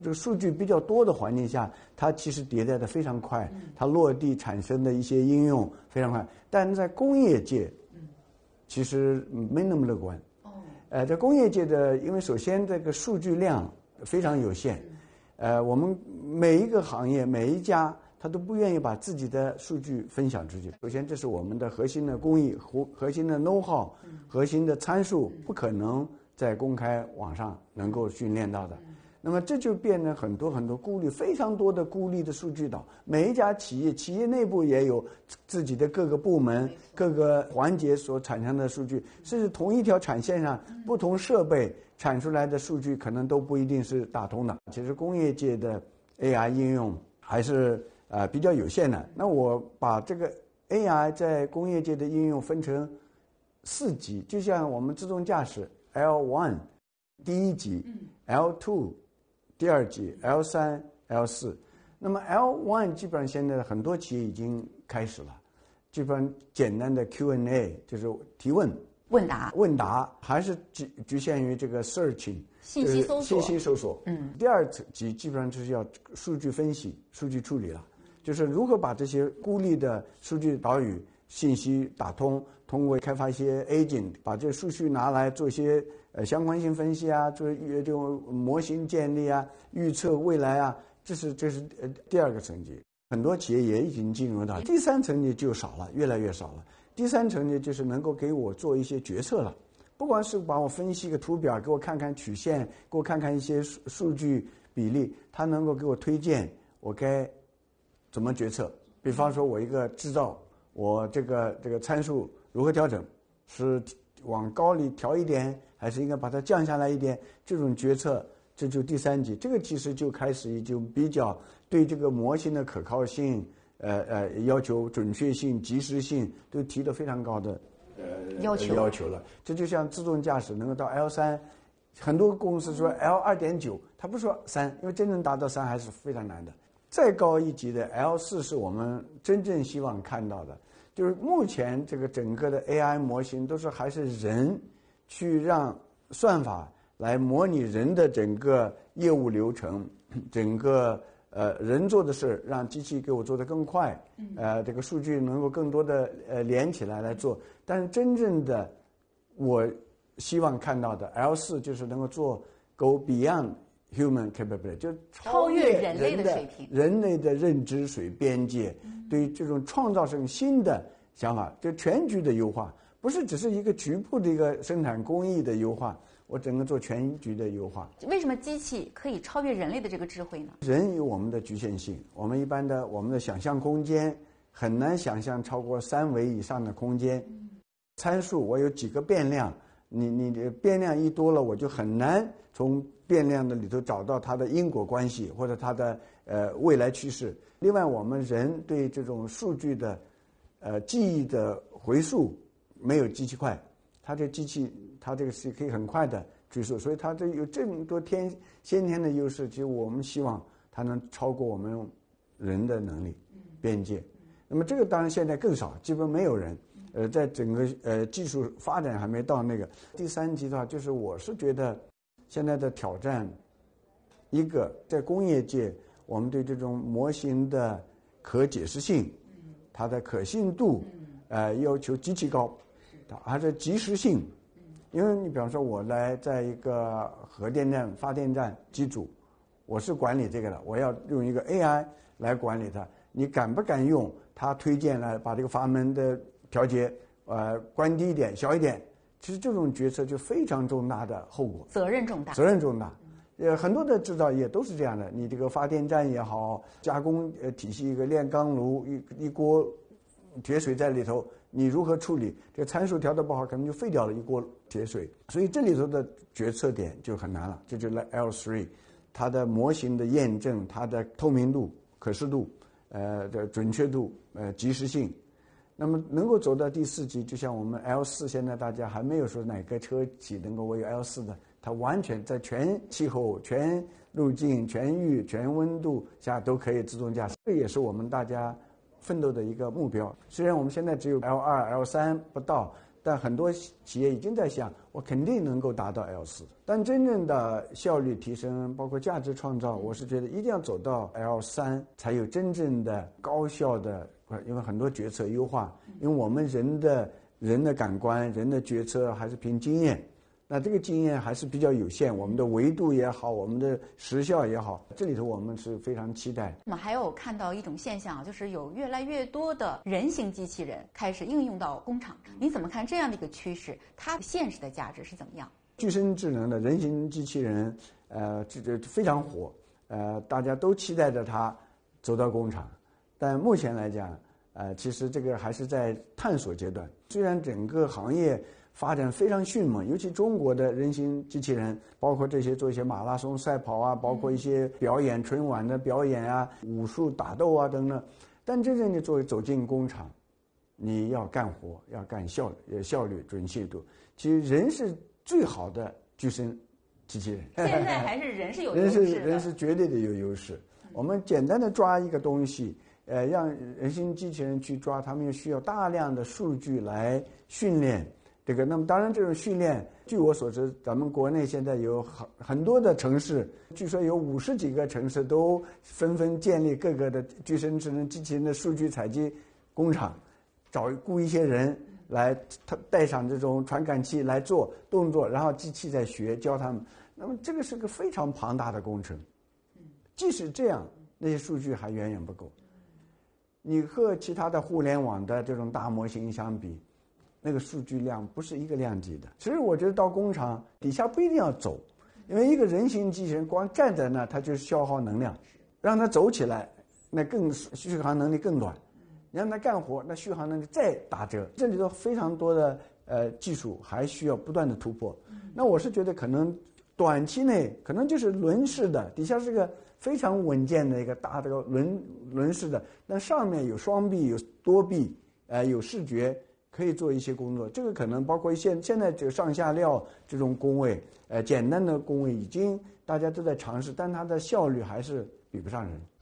这个数据比较多的环境下，它其实迭代的非常快，它落地产生的一些应用非常快。但是在工业界，其实没那么乐观。在工业界的，因为首先这个数据量非常有限，我们每一个行业每一家他都不愿意把自己的数据分享出去。首先，这是我们的核心的工艺、核心的 know-how、核心的参数，不可能在公开网上能够训练到的。那么这就变成很多很多孤立，非常多的孤立的数据岛。每一家企业内部也有自己的各个部门、各个环节所产生的数据，甚至同一条产线上不同设备产出来的数据可能都不一定是打通的。其实工业界的 AI 应用还是比较有限的。那我把这个 AI 在工业界的应用分成4级，就像我们自动驾驶 L1 第一级，L2 第二级， L3 L4。 那么 L1 基本上现在很多企业已经开始了，基本上简单的 Q&A 就是提问问答，还是局限于这个 searching 信息搜索。 第二级基本上就是要数据分析、数据处理了，就是如何把这些孤立的数据岛屿信息打通，通过开发一些 agent 把这数据拿来做一些相关性分析啊，做这种模型建立啊，预测未来啊，这是第二个层级。很多企业也已经进入到第3层级，就少了，越来越少了。第3层级就是能够给我做一些决策了，不光是把我分析一个图表，给我看看曲线，给我看看一些数据比例，它能够给我推荐我该怎么决策。比方说我一个制造，我这个参数如何调整，是往高里调一点，还是应该把它降下来一点，这种决策，这就第3级。这个其实就开始就比较对这个模型的可靠性要求、准确性、及时性都提得非常高的要求了。这就像自动驾驶能够到 L3， 很多公司说 L2.9， 他不说3，因为真正达到3还是非常难的。再高一级的 L4 是我们真正希望看到的，就是目前这个整个的 AI 模型都是还是人去让算法来模拟人的整个业务流程，整个人做的事让机器给我做得更快，这个数据能够更多的连起来做。但是真正的我希望看到的 L4 就是能够做 go beyond human capability， 就超越人类的水平，人类的认知边界，对这种创造性新的想法，就全局的优化，不是只是一个局部的一个生产工艺的优化，我整个做全局的优化。 为什么机器可以超越人类的这个智慧呢？ 人有我们的局限性，我们我们的想象空间很难想象超过3维以上的空间。参数我有几个变量，你的变量一多了，我就很难从变量的里头找到它的因果关系或者它的未来趋势。另外，我们人对这种数据的记忆的回溯没有机器快，它这机器它这个是可以很快的追溯，所以它这有这么多先天的优势，其实我们希望它能超过我们人的能力边界。那么这个当然现在更少，基本没有人。在整个技术发展还没到那个第3级的话，就是我是觉得现在的挑战，一个在工业界，我们对这种模型的可解释性，它的可信度，要求极其高，而且及时性。因为你比方说我来在一个核电站、发电站机组，我是管理这个的，我要用一个 AI 来管理它，你敢不敢用它推荐来把这个阀门的调节关低一点、小一点？其实这种决策就非常重大的后果， 责任重大。 很多的制造业都是这样的，你这个发电站也好，加工体系一个炼钢炉一锅铁水在里头，你如何处理？这个参数调得不好，可能就废掉了一锅铁水。所以这里头的决策点就很难了，这就是 L3， 它的模型的验证，它的透明度、可视度，的准确度，及时性。那么能够走到第4级，就像我们 L4， 现在大家还没有说哪个车企能够为 L4 的，它完全在全气候、全路径、全域、全温度下都可以自动驾驶。这也是我们大家奋斗的一个目标。虽然我们现在只有 L2、L3 不到， 但很多企业已经在想，我肯定能够达到 L4，但真正的效率提升，包括价值创造，我是觉得一定要走到 L3，才有真正的高效的，因为很多决策优化，因为我们人的感官、人的决策还是凭经验。那这个经验还是比较有限，我们的维度也好，我们的时效也好，这里头我们是非常期待。 我们还有看到一种现象，就是有越来越多的人形机器人开始应用到工厂。你怎么看这样的一个趋势？它现实的价值是怎么样？ 具身智能的人形机器人，这非常火，大家都期待着它走到工厂。但目前来讲，其实这个还是在探索阶段。虽然整个行业发展非常迅猛，尤其中国的人形机器人，包括这些做一些马拉松赛跑啊，包括一些表演春晚的表演啊，武术打斗啊等等。但真正的走进工厂，你要干活，要干效率、准确度。其实人是最好的具身机器人。 现在还是人是有优势的， 人是绝对的有优势。我们简单的抓一个东西，让人形机器人去抓，他们又需要大量的数据来训练。这个，那么当然，这种训练，据我所知，咱们国内现在有很多的城市，据说有50几个城市都纷纷建立各个的具身智能机器人的数据采集工厂，雇一些人来，他带上这种传感器来做动作，然后机器在学教他们。那么这个是个非常庞大的工程，即使这样，那些数据还远远不够。你和其他的互联网的这种大模型相比，那个数据量不是一个量级的。其实我觉得到工厂底下不一定要走，因为一个人形机器人光站在那，它就是消耗能量，让它走起来，那续航能力更短。你让它干活，那续航能力再打折。这里头非常多的技术还需要不断的突破。那我是觉得可能短期内可能就是轮式的，底下是个非常稳健的一个大的轮式的，但上面有双臂、有多臂，有视觉。可以做一些工作，这个可能包括现在这个上下料这种工位，简单的工位已经大家都在尝试，但它的效率还是比不上人。